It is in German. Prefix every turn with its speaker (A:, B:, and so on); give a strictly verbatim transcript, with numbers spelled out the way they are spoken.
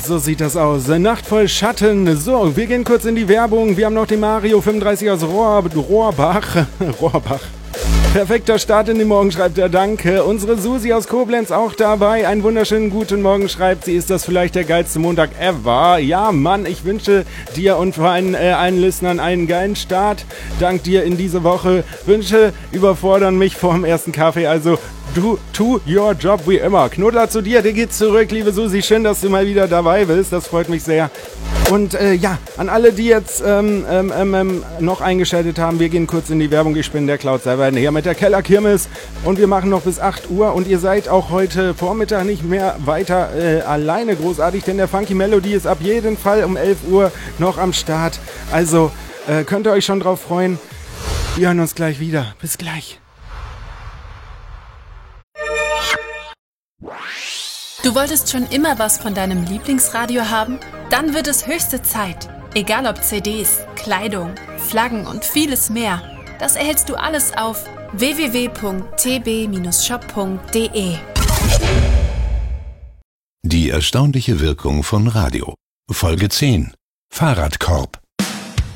A: so sieht das aus. Nacht voll Schatten. So, wir gehen kurz in die Werbung. Wir haben noch den Mario fünfunddreißig aus Rohr, Rohrbach. Rohrbach. Perfekter Start in den Morgen, schreibt er, danke. Unsere Susi aus Koblenz auch dabei. Einen wunderschönen guten Morgen, schreibt sie. Ist das vielleicht der geilste Montag ever? Ja, Mann, ich wünsche dir und vor allem äh, allen Listenern einen geilen Start. Dank dir in diese Woche. Wünsche überfordern mich vor dem ersten Kaffee, also do, to your job wie immer. Knuddler zu dir, dir geht's zurück, liebe Susi. Schön, dass du mal wieder dabei bist. Das freut mich sehr. Und äh, ja, an alle, die jetzt ähm, ähm, ähm, noch eingeschaltet haben, wir gehen kurz in die Werbung. Ich bin der Cloud Cyber hier mit der Kellerkirmes und wir machen noch bis acht Uhr und ihr seid auch heute Vormittag nicht mehr weiter äh, alleine großartig, denn der Funky Melody ist ab jeden Fall um elf Uhr noch am Start. Also äh, könnt ihr euch schon drauf freuen. Wir hören uns gleich wieder. Bis gleich.
B: Du wolltest schon immer was von deinem Lieblingsradio haben? Dann wird es höchste Zeit. Egal ob C Ds, Kleidung, Flaggen und vieles mehr. Das erhältst du alles auf w w w punkt t b shop punkt d e.
C: Die erstaunliche Wirkung von Radio. Folge zehn. Fahrradkorb.